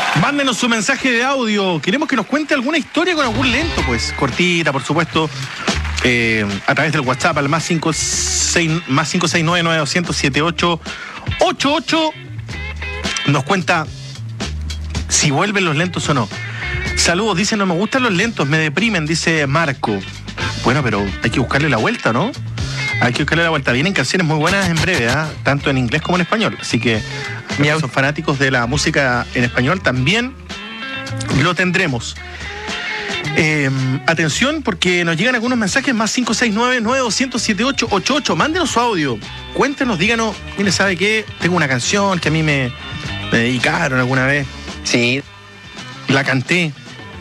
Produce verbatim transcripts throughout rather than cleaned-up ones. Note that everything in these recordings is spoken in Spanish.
Mándenos su mensaje de audio. Queremos que nos cuente alguna historia con algún lento, pues, cortita, por supuesto, eh, a través del WhatsApp al más cinco seis nueve nueve dos cero cero siete ocho ocho ocho. Nos cuenta si vuelven los lentos o no. Saludos, dice, no me gustan los lentos, me deprimen, dice Marco. Bueno, pero hay que buscarle la vuelta, ¿no? Hay que buscarle la vuelta. Vienen canciones muy buenas en breve, ¿eh? Tanto en inglés como en español. Así que si son fanáticos de la música en español, también lo tendremos. Eh, atención, porque nos llegan algunos mensajes más cinco seis nueve nueve dos cero cero siete ocho ocho ocho. Mándenos su audio. Cuéntenos, díganos. Mire, ¿sabe qué? Tengo una canción que a mí me, me dedicaron alguna vez. Sí. La canté.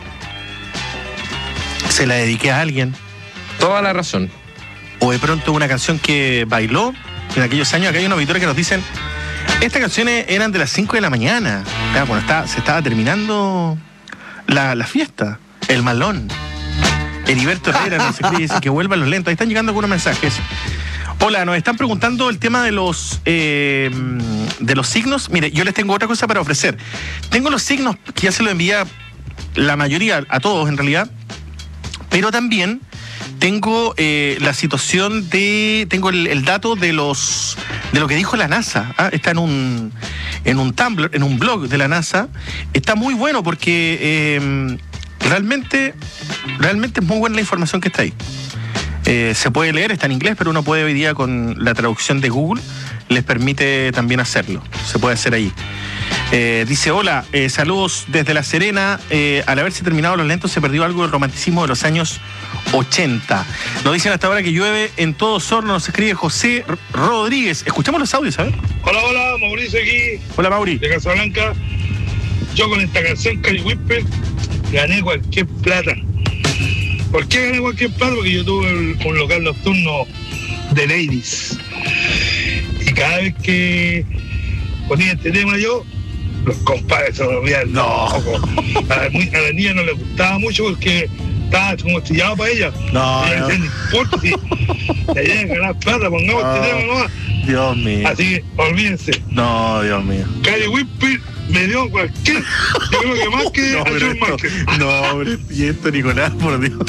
Se la dediqué a alguien. Toda la razón. O de pronto una canción que bailó en aquellos años. Acá hay unos auditores que nos dicen: estas canciones eran de las cinco de la mañana. Claro, cuando estaba, se estaba terminando la, la fiesta. El malón. Heriberto Herrera nos escribe, dice que vuelvan los lentos. Ahí están llegando algunos mensajes. Hola, nos están preguntando el tema de los eh, de los signos. Mire, yo les tengo otra cosa para ofrecer. Tengo los signos que ya se lo envía la mayoría, a todos en realidad. Pero también tengo eh, la situación de... Tengo el, el dato de los de lo que dijo la NASA. ¿Ah? Está en un en un Tumblr, en un blog de la NASA. Está muy bueno porque eh, realmente, realmente es muy buena la información que está ahí. Eh, se puede leer, está en inglés, pero uno puede hoy día con la traducción de Google, les permite también hacerlo. Se puede hacer ahí. Eh, dice, hola, eh, saludos desde La Serena. Eh, al haberse terminado los lentos se perdió algo del romanticismo de los años ochenta. Nos dicen hasta ahora que llueve en todo Osorno. Nos escribe José Rodríguez. Escuchamos los audios, ¿sabes? Hola, hola, Mauricio aquí. Hola, Mauri. De Casablanca. Yo con esta canción, Cali Whipper, gané cualquier plata. ¿Por qué gané cualquier plata? Porque yo tuve un local nocturno de ladies. Y cada vez que ponía este tema yo, los compadres se volvían no. locos. A la, a la niña no le gustaba mucho porque estaba como estrellado para ella. No, ella no. decía, no importa si la idea es ganar plata, pongamos no. este tema nomás. Dios mío. Así que olvídense. No, Dios mío. Cali Whipper me dio cualquier. Yo creo que más que no, a John Márquez. No, hombre, y esto, Nicolás, por Dios.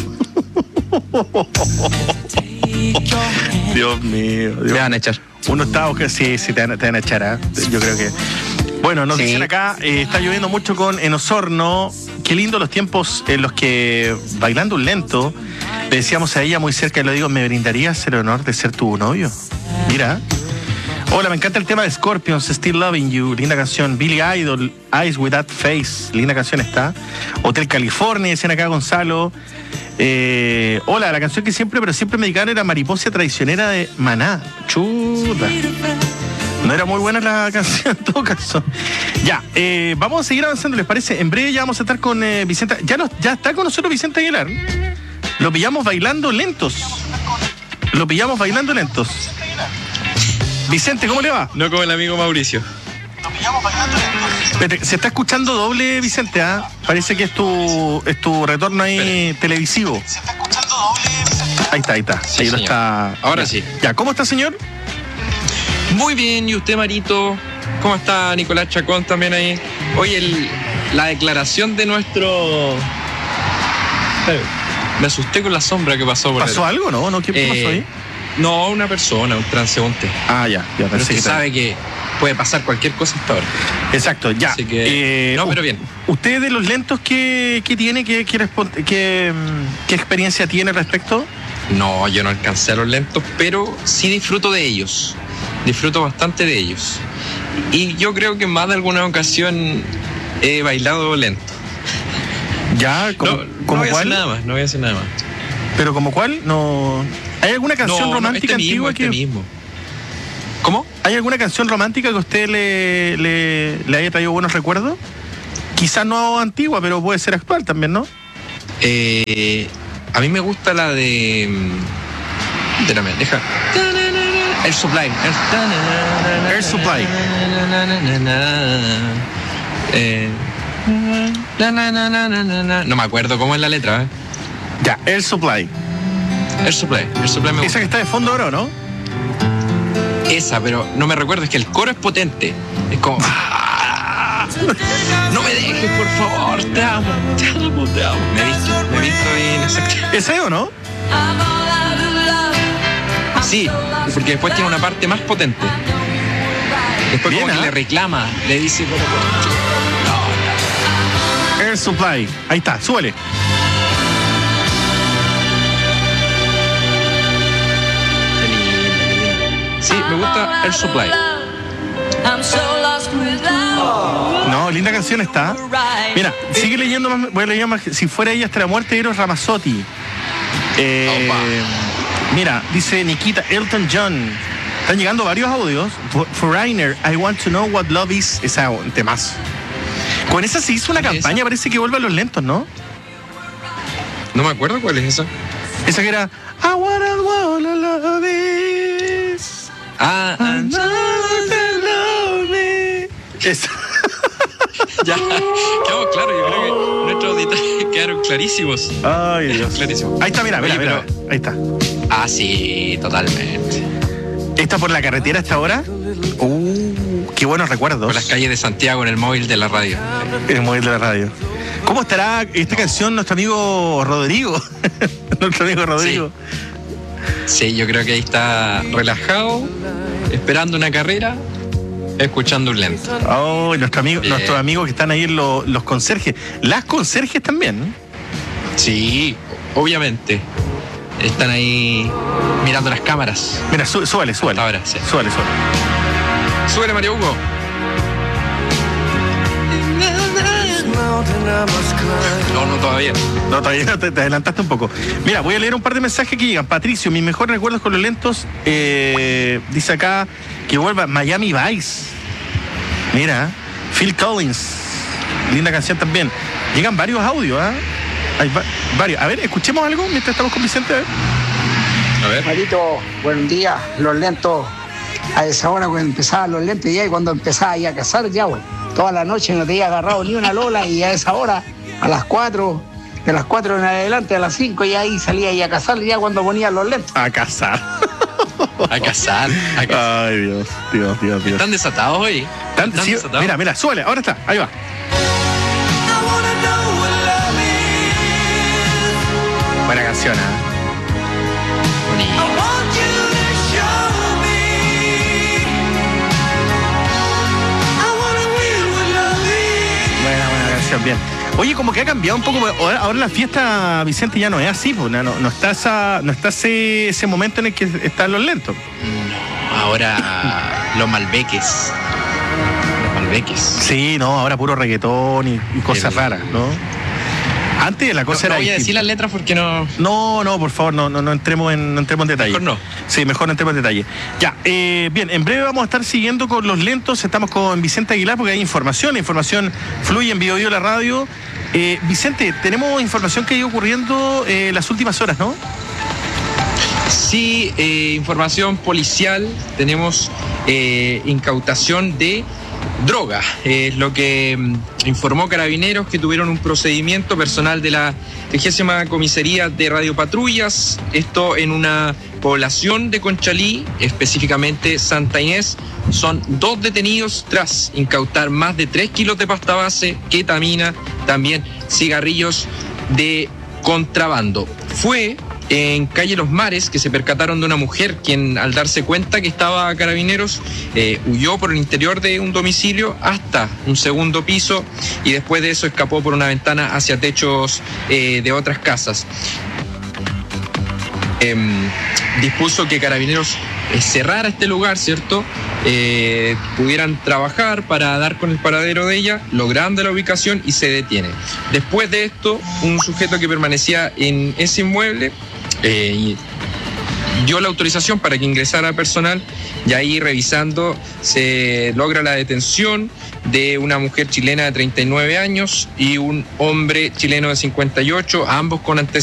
Dios mío. Dios. Me van a echar. Uno está, que sí, sí, te van, te van a echar, ¿eh? Yo creo que. Bueno, nos sí. dicen acá, eh, está lloviendo mucho con en Osorno. Qué lindo los tiempos en los que, bailando un lento, le decíamos a ella muy cerca, y lo digo, ¿me brindarías el honor de ser tu novio? Mira. Hola, me encanta el tema de Scorpions, Still Loving You, linda canción. Billy Idol, Eyes with That Face, linda canción está. Hotel California, decían acá Gonzalo. Eh, hola, la canción que siempre, pero siempre me dedicaron era Mariposa Traicionera de Maná. Chuta. No era muy buena la canción en todo caso. Ya, eh, vamos a seguir avanzando, ¿les parece? En breve ya vamos a estar con eh, Vicente. Ya, nos, ya está con nosotros Vicente Aguilar. Lo pillamos bailando lentos. Lo pillamos bailando lentos. Vicente, ¿cómo le va? No como el amigo Mauricio. Lo pillamos bailando lentos. Se está escuchando doble, Vicente, ¿ah? ¿eh? Parece que es tu, es tu retorno ahí Espera. televisivo. Se está escuchando doble, Vicente. Ahí está, ahí está. Sí, ahí lo señor. está. Ahora ya. sí. Ya, ¿cómo está, señor? Muy bien, ¿y usted, Marito? ¿Cómo está Nicolás Chacón también ahí? Oye, el, la declaración de nuestro... Me asusté con la sombra que pasó por ¿Pasó él. algo, no? ¿No? ¿Qué eh, pasó ahí? No, una persona, un transeúnte. Ah, ya, ya Pero usted que sabe que puede pasar cualquier cosa hasta ahora. Exacto, ya. Así que, eh, no, pero bien. ¿Usted de los lentos qué, qué tiene, qué, qué, qué, qué experiencia tiene al respecto? No, yo no alcancé a los lentos, pero sí disfruto de ellos. Disfruto bastante de ellos. Y yo creo que en más de alguna ocasión he bailado lento. Ya, ¿como, no, ¿como no voy a cuál? hacer nada más, no voy a hacer nada más. ¿Pero como cuál? No. ¿Hay alguna canción no, romántica no, este antigua mismo, este que... mismo. ¿Cómo? ¿Hay alguna canción romántica que a usted le, le, le haya traído buenos recuerdos? Quizás no antigua, pero puede ser actual también, ¿no? Eh, a mí me gusta la de... Espérame, deja... Air Supply. Air, Air Supply. Eh, no me acuerdo cómo es la letra, ¿eh? Ya, Air Supply. Air Supply. Air Supply me gusta. Esa que está de fondo oro, ¿no? Esa, pero no me recuerdo, es que el coro es potente. Es como... No me dejes, por favor, te amo, te amo, te amo. Me he visto, me he visto en esa... ¿Ese o no? Sí, porque después tiene una parte más potente. Después Bien, como que ¿eh? le reclama, le dice... Air Supply. Ahí está, súbele. Qué lindo, qué lindo. Sí, me gusta Air Supply. No, linda canción está. Mira, sigue leyendo más. Voy a leer más. Si fuera ella hasta la muerte, Eros Ramazzotti. Eh, mira, dice Nikita, Elton John. Están llegando varios audios. Foreigner, I want to know what love is. Esa un temazo. Con esa se hizo una campaña, ¿Esa? parece que vuelve a los lentos, ¿no? No me acuerdo cuál es esa. Esa que era I wanna wanna love is. Ah, I ah, know that love is. Esa. ya, quedamos claros. Yo creo que nuestros detalles quedaron clarísimos. Ay, Dios. Clarísimo. Ahí está, mira, mira, Oye, mira. pero- Ahí está. Ah, sí, totalmente. ¿Esta por la carretera a esta hora? Uh, qué buenos recuerdos. Por las calles de Santiago en el móvil de la radio. El móvil de la radio. ¿Cómo estará esta canción nuestro amigo Rodrigo? nuestro amigo Rodrigo. Sí, yo creo que ahí está relajado, esperando una carrera, escuchando un lento. Oh, nuestro amigo, Bien. nuestros amigos que están ahí en lo- los conserjes. Las conserjes también. Sí, obviamente. Están ahí mirando las cámaras. Mira, sú- súbale, súbale. Hasta ahora, sí. Súbale, súbale. Súbele, Mario Hugo. No, no, todavía. No, todavía no, te, te adelantaste un poco. Mira, voy a leer un par de mensajes que llegan. Patricio, mis mejores recuerdos con los lentos. Eh, dice acá que vuelva Miami Vice. Mira, Phil Collins. Linda canción también. Llegan varios audios, ¿ah? Hay va- varios. A ver, escuchemos algo mientras estamos con Vicente. A ver. A ver. Marito, buen día. Los lentos, a esa hora cuando empezaban los lentos ya y cuando empezaba ya a cazar ya, güey. Toda la noche no te había agarrado ni una lola y a esa hora, a las cuatro, de las cuatro en adelante, a las cinco y ahí salía ya a cazar ya cuando ponían los lentos. A cazar. A cazar, a cazar. Ay, Dios, Dios, Dios, Dios. ¿Están desatados hoy? Tan- ¿Están sí, desatados? mira, mira, súbele. Ahora está. Ahí va. Buena canción, ¿eh? Bonito. Buena, buena canción, bien. Oye, como que ha cambiado un poco. Ahora, ahora la fiesta, Vicente, ya no es así, pues, no, no está, esa, no está ese, ese momento en el que están los lentos. No, ahora los malbeques. Los malbeques. Sí, no, ahora puro reggaetón y, y cosas El- raras, ¿no? Antes la No, cosa no era voy a decir distinta. las letras porque no... No, no, por favor, no, no, no entremos en, no entremos en detalle. Mejor no. Sí, mejor no entremos en detalle. Ya, eh, bien, en breve vamos a estar siguiendo con los lentos. Estamos con Vicente Aguilar porque hay información. La información fluye en Bio Bio la radio. Eh, Vicente, tenemos información que ha ido ocurriendo eh, las últimas horas, ¿no? Sí, eh, información policial. Tenemos eh, incautación de droga. Es lo que mm, informó Carabineros, que tuvieron un procedimiento personal de la trigésima Comisaría de Radiopatrullas. Esto en una población de Conchalí, específicamente Santa Inés. Son dos detenidos tras incautar más de tres kilos de pasta base, ketamina, también cigarrillos de contrabando. Fue en calle Los Mares que se percataron de una mujer quien, al darse cuenta que estaba Carabineros, eh, huyó por el interior de un domicilio hasta un segundo piso y después de eso escapó por una ventana hacia techos eh, de otras casas. Eh, dispuso que Carabineros eh, cerrara este lugar, ¿cierto? Eh, pudieran trabajar para dar con el paradero de ella, logrando la ubicación y se detiene. Después de esto, un sujeto que permanecía en ese inmueble eh, dio la autorización para que ingresara personal y ahí revisando se logra la detención de una mujer chilena de treinta y nueve años y un hombre chileno de cincuenta y ocho, ambos con antecedentes